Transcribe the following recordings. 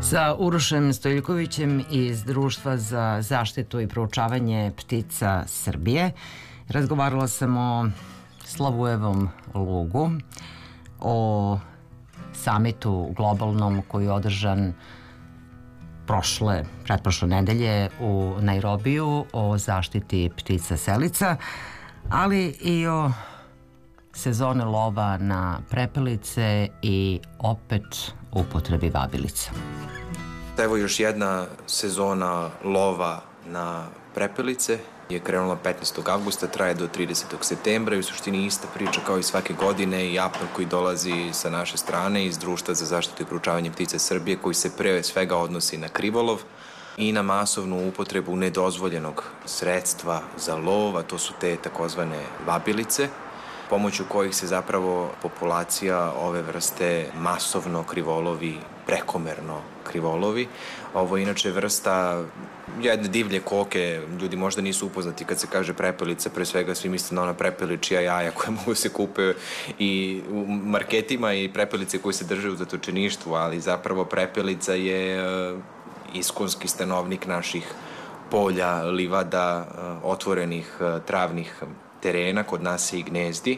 Sa Urošem Stojiljkovićem iz Društva za zaštitu i proučavanje ptica Srbije razgovarala sam o Slavujevom lugu, o samitu globalnom koji je održan pretprošle nedelje u Nairobiju o zaštiti ptica selica, ali i o sezone lova na prepelice i opet upotrebi vabilica. Evo još jedna sezona lova na prepelice je krenula 15. avgusta, traje do 30. septembra i u suštini ista priča kao i svake godine i apel koji dolazi sa naše strane iz Društva za zaštitu i proučavanje ptica Srbije, koji se pre svega odnosi na krivolov i na masovnu upotrebu nedozvoljenog sredstva za lov, a to su te takozvane vabilice, pomoću kojih se zapravo populacija ove vrste masovno krivolovi, prekomerno krivolovi. Ovo je inače vrsta jedne divlje koke, ljudi možda nisu upoznati kad se kaže prepelica, pre svega svi misle na ona prepeličija jaja koje mogu se kupe i u marketima i prepelice koje se drže u zatočeništvu, ali zapravo prepelica je iskonski stanovnik naših polja, livada, otvorenih travnih terena, kod nas se i gnezdi,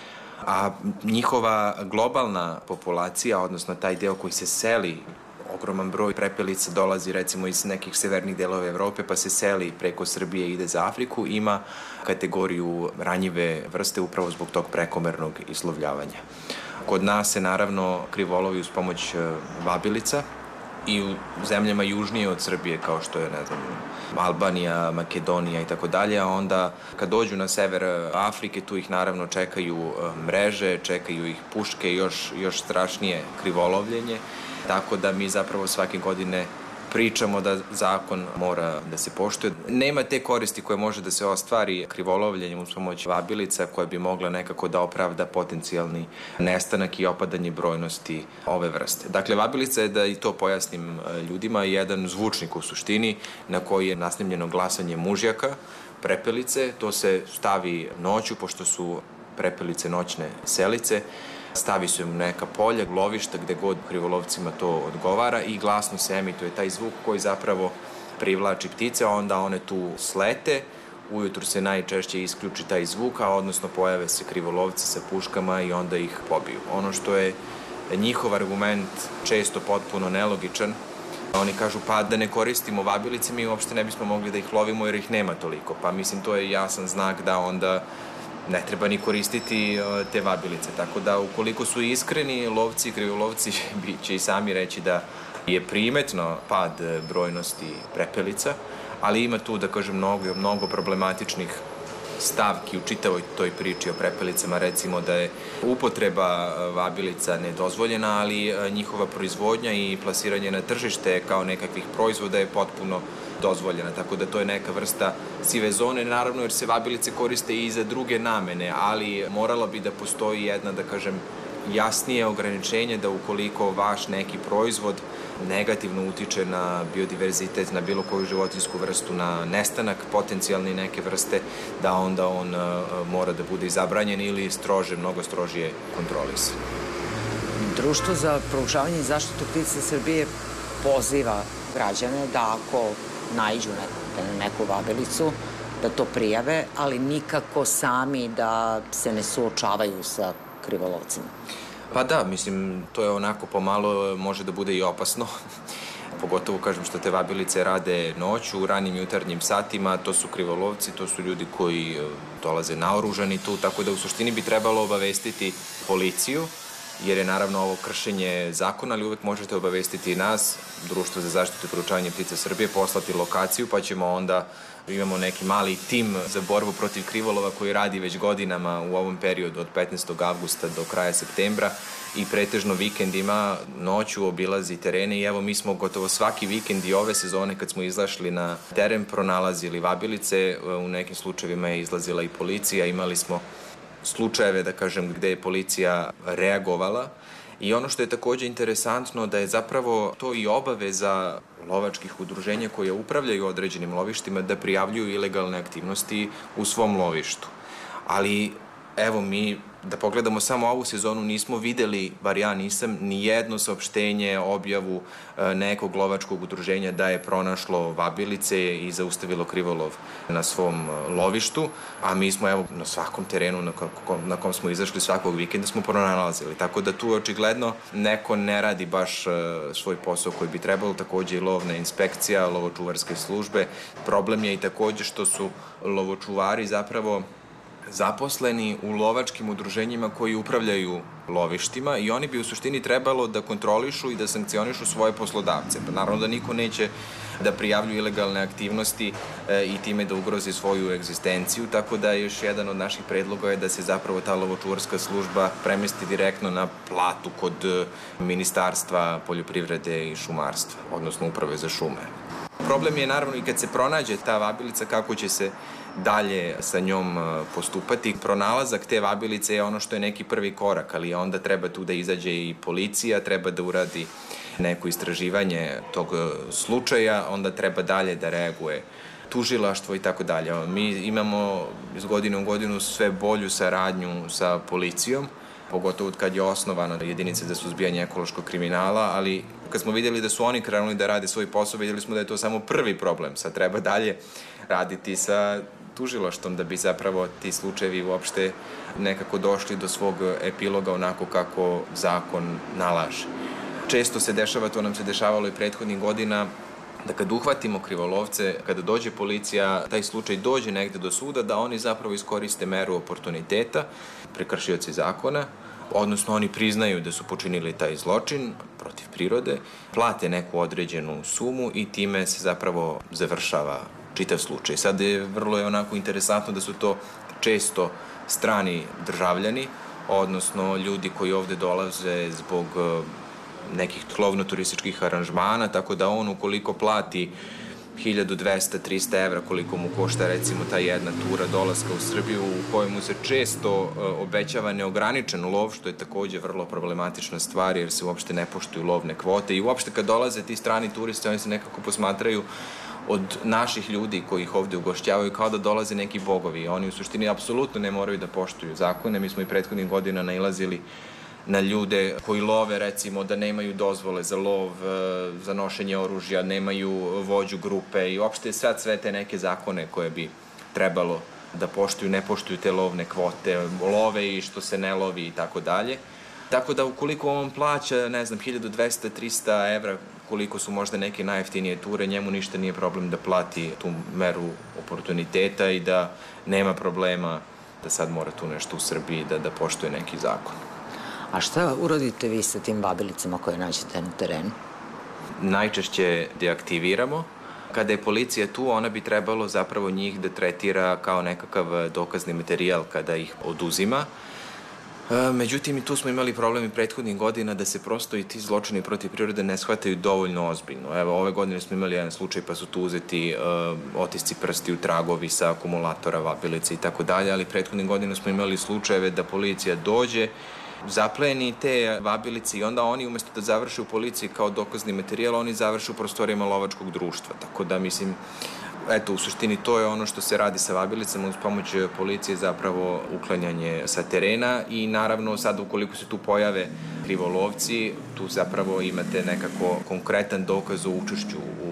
a njihova globalna populacija, odnosno taj deo koji se seli, ogroman broj prepelica dolazi recimo iz nekih severnih delova Evrope pa se seli preko Srbije i ide za Afriku, ima kategoriju ranjive vrste upravo zbog tog prekomernog islovljavanja. Kod nas se naravno krivolovi uz pomoć vabilica i u zemljama južnije od Srbije kao što je, ne znam, Albanija, Makedonija i tako dalje, a onda kad dođu na sever Afrike tu ih naravno čekaju mreže, čekaju ih puške i još strašnije krivolovljenje, tako da mi zapravo svake godine pričamo da zakon mora da se poštuje. Nema te koristi koje može da se ostvari krivolovljenjem uz pomoć vabilica koja bi mogla nekako da opravda potencijalni nestanak i opadanje brojnosti ove vrste. Dakle, vabilica je, da i to pojasnim ljudima, jedan zvučnik u suštini na koji je nasnimljeno glasanje mužjaka prepelice. To se stavi noću, pošto su prepelice noćne selice, stavi se u neka polja, lovišta, gde god krivolovcima to odgovara i glasno se emituje taj zvuk koji zapravo privlači ptice, a onda one tu slete, ujutru se najčešće isključi taj zvuk, a odnosno pojave se krivolovci sa puškama i onda ih pobiju. Ono što je njihov argument često potpuno nelogičan, oni kažu pa da ne koristimo vabilice, mi uopšte ne bismo mogli da ih lovimo jer ih nema toliko, pa mislim to je jasan znak da onda ne treba ni koristiti te vabilice. Tako da ukoliko su iskreni lovci i krivolovci će i sami reći da je primetno pad brojnosti prepelica, ali ima tu, da kažem, mnogo problematičnih stavki u čitavoj toj priči o prepelicama, recimo da je upotreba vabilica nedozvoljena, ali njihova proizvodnja i plasiranje na tržište kao nekakvih proizvoda je potpuno dozvoljena, tako da to je neka vrsta sive zone, naravno jer se vabilice koriste i za druge namene, ali moralo bi da postoji jedna, da kažem, jasnije ograničenje da ukoliko vaš neki proizvod negativno utiče na biodiverzitet, na bilo koju životinjsku vrstu, na nestanak potencijalni neke vrste, da onda on mora da bude zabranjen ili mnogo strožije kontrolisan. Društvo za proučavanje i zaštitu ptica Srbije poziva građane da ako naiđu na neku vabilicu, da to prijave, ali nikako sami da se ne suočavaju sa krivolovcima. Pa da, mislim, to je onako pomalo, može da bude i opasno. Pogotovo, kažem, što te vabilice rade noću, u ranim jutarnjim satima, to su krivolovci, to su ljudi koji dolaze naoružani tu, tako da u suštini bi trebalo obavestiti policiju, jer je naravno ovo kršenje zakona, ali uvek možete obavestiti i nas, Društvo za zaštitu i proučavanje ptica Srbije, poslati lokaciju, pa ćemo onda, imamo neki mali tim za borbu protiv krivolova koji radi već godinama u ovom periodu od 15. avgusta do kraja septembra i pretežno vikendima noću obilazi terene i evo mi smo gotovo svaki vikend i ove sezone kad smo izašli na teren pronalazili vabilice, u nekim slučajevima je izlazila i policija, imali smo slučajeve, da kažem, gde je policija reagovala. I ono što je takođe interesantno da je zapravo to i obaveza lovačkih udruženja koje upravljaju određenim lovištima da prijavljuju ilegalne aktivnosti u svom lovištu. Ali evo mi Da pogledamo samo ovu sezonu, nismo videli, bar ja nisam, ni jedno saopštenje, objavu nekog lovačkog udruženja da je pronašlo vabilice i zaustavilo krivolov na svom lovištu, a mi smo evo na svakom terenu na kom smo izašli svakog vikenda smo pronalazili. Tako da tu očigledno neko ne radi baš svoj posao koji bi trebalo, takođe i lovna inspekcija, lovočuvarske službe. Problem je i takođe što su lovočuvari zapravo zaposleni u lovačkim udruženjima koji upravljaju lovištima i oni bi u suštini trebalo da kontrolišu i da sankcionišu svoje poslodavce. Pa naravno da niko neće da prijavlju ilegalne aktivnosti i time da ugrozi svoju egzistenciju, tako da još jedan od naših predloga je da se zapravo ta lovočuvarska služba premesti direktno na platu kod Ministarstva poljoprivrede i šumarstva, odnosno Uprave za šume. Problem je naravno i kad se pronađe ta vabilica kako će se dalje sa njom postupati. Pronalazak te vabilice je ono što je neki prvi korak, ali onda treba tu da izađe i policija, treba da uradi neko istraživanje tog slučaja, onda treba dalje da reaguje tužilaštvo i tako dalje. Mi imamo iz godine u godinu sve bolju saradnju sa policijom, pogotovo kad je osnovana jedinica za suzbijanje ekološkog kriminala, ali kad smo vidjeli da su oni krenuli da rade svoj posao, vidjeli smo da je to samo prvi problem. Sad treba dalje raditi sa tužilaštvom da bi zapravo ti slučajevi uopšte nekako došli do svog epiloga onako kako zakon nalaže. Često se dešava, to nam se dešavalo i prethodnih godina, da kad uhvatimo krivolovce, kada dođe policija, taj slučaj dođe negde do suda, da oni zapravo iskoriste meru oportuniteta, prekršioci zakona, odnosno oni priznaju da su počinili taj zločin protiv prirode, plate neku određenu sumu i time se zapravo završava čitav slučaj. Sad je vrlo onako interesantno da su to često strani državljani, odnosno ljudi koji ovde dolaze zbog nekih lovno-turističkih aranžmana, tako da on ukoliko plati 1200-300 evra koliko mu košta recimo ta jedna tura dolaska u Srbiju u kojemu se često obećava neograničen lov, što je takođe vrlo problematična stvar jer se uopšte ne poštuju lovne kvote i uopšte kad dolaze ti strani turisti oni se nekako posmatraju od naših ljudi koji ih ovde ugošćavaju kao da dolaze neki bogovi. Oni u suštini apsolutno ne moraju da poštuju zakone. Mi smo i prethodnih godina nailazili na ljude koji love, recimo, da nemaju dozvole za lov, za nošenje oružja, nemaju vođu grupe i uopšte sad sve te neke zakone koje bi trebalo da poštuju, ne poštuju te lovne kvote, love i što se ne lovi i tako dalje. Tako da ukoliko on plaća, ne znam, 1200-300 evra, koliko su možda neke najjeftinije ture, njemu ništa nije problem da plati tu meru oportuniteta i da nema problema da sad mora tu nešto u Srbiji da poštuje neki zakon. A šta uradite vi sa tim vabilicama koje nađete na terenu? Najčešće deaktiviramo. Kada je policija tu, ona bi trebalo zapravo njih da tretira kao nekakav dokazni materijal kada ih oduzima. Međutim, i tu smo imali problem i prethodnih godina da se prosto i ti zločini protiv prirode ne shvataju dovoljno ozbiljno. Evo, ove godine smo imali jedan slučaj pa su tu uzeti otisci prstiju, tragovi sa akumulatora, vabilice i tako dalje, ali prethodnih godina smo imali slučajeve da policija dođe, zapleni te vabilice i onda oni umesto da završe u policiji kao dokazni materijal, oni završe u prostorijama lovačkog društva. Tako da, mislim, eto, u suštini to je ono što se radi sa vabilicama uz pomoć policije, zapravo uklanjanje sa terena i naravno sad ukoliko se tu pojave krivolovci, tu zapravo imate nekako konkretan dokaz o učešću u